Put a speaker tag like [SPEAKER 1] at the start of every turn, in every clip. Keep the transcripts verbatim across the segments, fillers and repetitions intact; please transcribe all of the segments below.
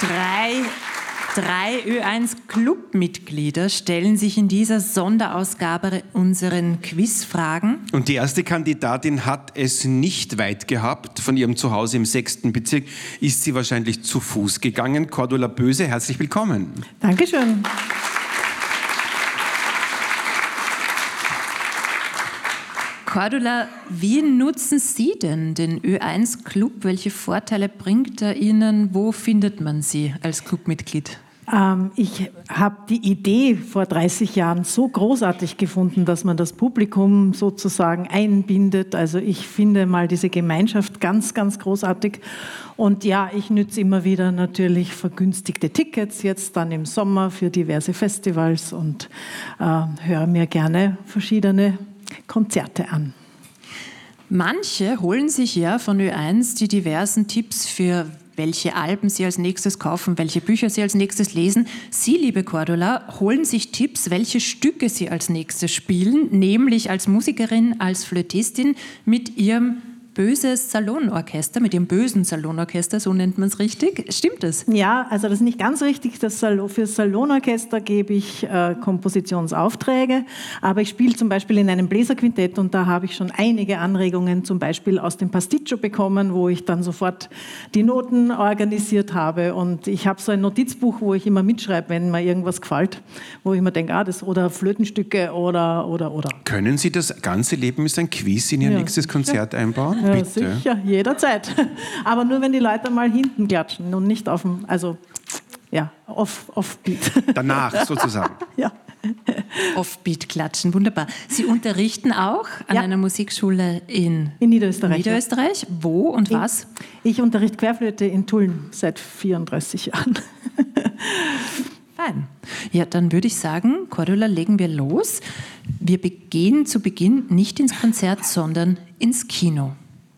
[SPEAKER 1] Drei, drei Ö eins Clubmitglieder stellen sich in dieser Sonderausgabe unseren Quizfragen.
[SPEAKER 2] Und die erste Kandidatin hat es nicht weit gehabt. Von ihrem Zuhause im sechsten Bezirk ist sie wahrscheinlich zu Fuß gegangen. Cordula Böse, herzlich willkommen.
[SPEAKER 3] Dankeschön.
[SPEAKER 1] Cordula, wie nutzen Sie denn den Ö eins Club? Welche Vorteile bringt er Ihnen? Wo findet man Sie als Clubmitglied?
[SPEAKER 3] Ähm, ich habe die Idee vor dreißig Jahren so großartig gefunden, dass man das Publikum sozusagen einbindet. Also ich finde mal diese Gemeinschaft ganz, ganz großartig. Und ja, ich nütze immer wieder natürlich vergünstigte Tickets, jetzt dann im Sommer für diverse Festivals und äh, höre mir gerne verschiedene Konzerte an.
[SPEAKER 1] Manche holen sich ja von Ö eins die diversen Tipps für welche Alben sie als nächstes kaufen, welche Bücher sie als nächstes lesen. Sie, liebe Cordula, holen sich Tipps, welche Stücke sie als nächstes spielen, nämlich als Musikerin, als Flötistin mit ihrem böses Salonorchester, mit ihrem bösen Salonorchester, so nennt man es richtig. Stimmt das?
[SPEAKER 3] Ja, also das ist nicht ganz richtig. Das Salon, für das Salonorchester gebe ich äh, Kompositionsaufträge, aber ich spiele zum Beispiel in einem Bläserquintett und da habe ich schon einige Anregungen, zum Beispiel aus dem Pasticcio bekommen, wo ich dann sofort die Noten organisiert habe und ich habe so ein Notizbuch, wo ich immer mitschreibe, wenn mir irgendwas gefällt, wo ich mir denke, ah, das oder Flötenstücke oder, oder, oder.
[SPEAKER 2] Können Sie das ganze Leben ist ein Quiz in Ihr
[SPEAKER 3] Ja,
[SPEAKER 2] nächstes Konzert einbauen?
[SPEAKER 3] Ja,
[SPEAKER 2] Bitte.
[SPEAKER 3] sicher, jederzeit. Aber nur, wenn die Leute mal hinten klatschen und nicht auf dem, also ja, off, offbeat.
[SPEAKER 2] Danach sozusagen.
[SPEAKER 3] Ja.
[SPEAKER 1] Offbeat klatschen, wunderbar. Sie unterrichten auch an
[SPEAKER 3] Ja.
[SPEAKER 1] einer Musikschule in,
[SPEAKER 3] In Niederösterreich.
[SPEAKER 1] Niederösterreich. Wo und was?
[SPEAKER 3] Ich, ich unterrichte Querflöte in Tulln seit vierunddreißig Jahren.
[SPEAKER 1] Fein. Ja, dann würde ich sagen, Cordula, legen wir los. Wir gehen zu Beginn nicht ins Konzert, sondern ins Kino.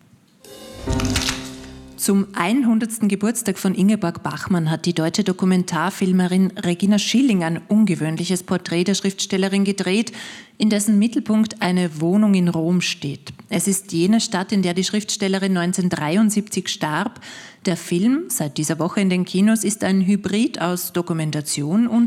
[SPEAKER 1] Zum hundertsten Geburtstag von Ingeborg Bachmann hat die deutsche Dokumentarfilmerin Regina Schilling ein ungewöhnliches Porträt der Schriftstellerin gedreht, in dessen Mittelpunkt eine Wohnung in Rom steht. Es ist jene Stadt, in der die Schriftstellerin neunzehnhundertdreiundsiebzig starb. Der Film, seit dieser Woche in den Kinos, ist ein Hybrid aus Dokumentation und